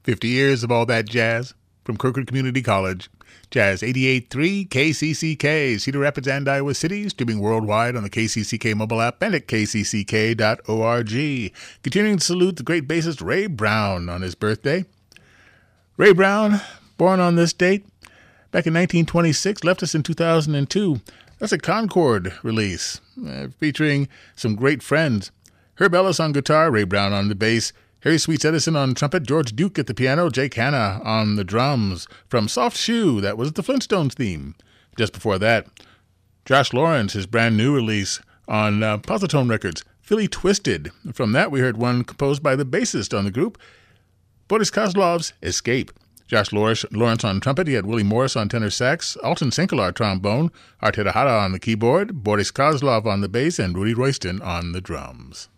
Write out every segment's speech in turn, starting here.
50 years of all that jazz from Kirkwood Community College. Jazz 88.3 KCCK, Cedar Rapids and Iowa City, streaming worldwide on the KCCK mobile app and at kcck.org. Continuing to salute the great bassist Ray Brown on his birthday. Ray Brown, born on this date, back in 1926, left us in 2002. That's a Concord release, featuring some great friends. Herb Ellis on guitar, Ray Brown on the bass, Harry Sweets Edison on trumpet, George Duke at the piano, Jake Hanna on the drums. From Soft Shoe, that was the Flintstones theme. Just before that, Josh Lawrence, his brand new release on Positone Records, Philly Twisted. From that, we heard one composed by the bassist on the group, Boris Kozlov's Escape. Josh Lawrence on trumpet, he had Willie Morris on tenor sax, Alton Sinkelar trombone, Art Hidehara on the keyboard, Boris Kozlov on the bass, and Rudy Royston on the drums.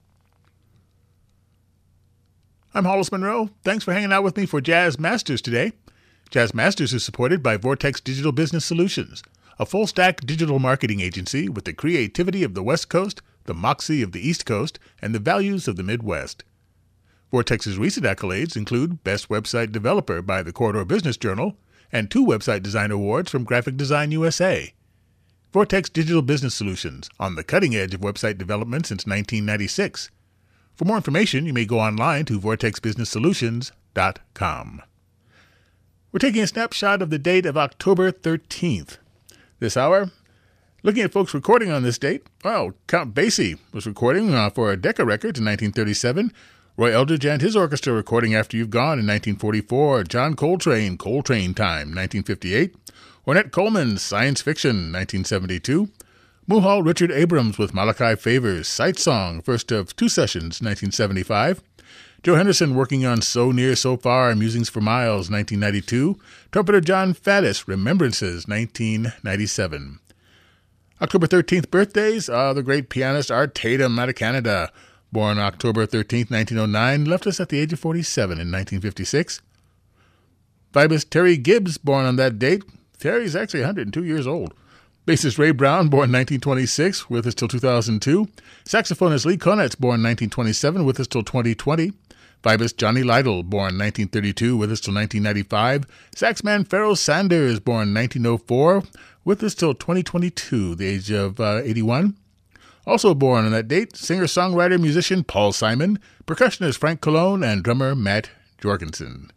I'm Hollis Monroe. Thanks for hanging out with me for Jazz Masters today. Jazz Masters is supported by Vortex Digital Business Solutions, a full-stack digital marketing agency with the creativity of the West Coast, the moxie of the East Coast, and the values of the Midwest. Vortex's recent accolades include Best Website Developer by the Corridor Business Journal and 2 Website Design Awards from Graphic Design USA. Vortex Digital Business Solutions, on the cutting edge of website development since 1996. For more information, you may go online to vortexbusinesssolutions.com. We're taking a snapshot of the date of October 13th. This hour, looking at folks recording on this date, well, Count Basie was recording for Decca Records in 1937, Roy Eldridge and his orchestra recording After You've Gone in 1944, John Coltrane, Coltrane Time, 1958, Ornette Coleman's Science Fiction, 1972, Mulhall Richard Abrams with Malachi Favors' Sight Song, first of 2 sessions, 1975. Joe Henderson working on So Near, So Far, Musings for Miles, 1992. Trumpeter John Faddis, Remembrances, 1997. October 13th birthdays, the great pianist Art Tatum out of Canada. Born October 13th, 1909, left us at the age of 47 in 1956. Vibist Terry Gibbs, born on that date. Terry's actually 102 years old. Bassist Ray Brown, born 1926, with us till 2002. Saxophonist Lee Konitz, born 1927, with us till 2020. Vibist Johnny Lytle, born 1932, with us till 1995. Saxman Pharoah Sanders, born 1904, with us till 2022, the age of 81. Also born on that date, singer-songwriter-musician Paul Simon, percussionist Frank Colon, and drummer Matt Jorgensen.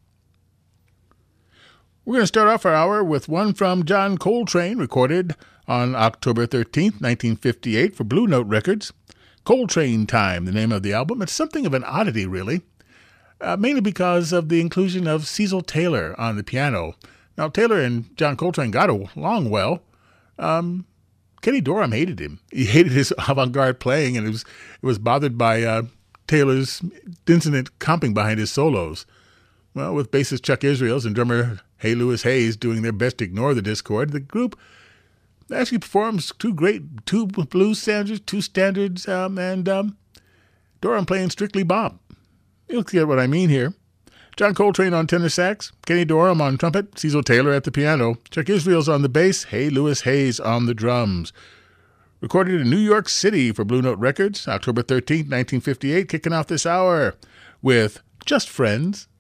We're going to start off our hour with one from John Coltrane, recorded on October 13th, 1958 for Blue Note Records. Coltrane Time, the name of the album. It's something of an oddity, really, mainly because of the inclusion of Cecil Taylor on the piano. Now, Taylor and John Coltrane got along well. Kenny Dorham hated him. He hated his avant-garde playing, and it was bothered by Taylor's dissonant comping behind his solos. Well, with bassist Chuck Israels and drummer Hay Lewis Hayes doing their best to ignore the discord, the group actually performs 2 blues standards, 2 standards, and Dorham playing strictly bop. You'll get what I mean here. John Coltrane on tenor sax, Kenny Dorham on trumpet, Cecil Taylor at the piano, Chuck Israels on the bass, Hay Lewis Hayes on the drums. Recorded in New York City for Blue Note Records, October 13th, 1958, kicking off this hour with Just Friends.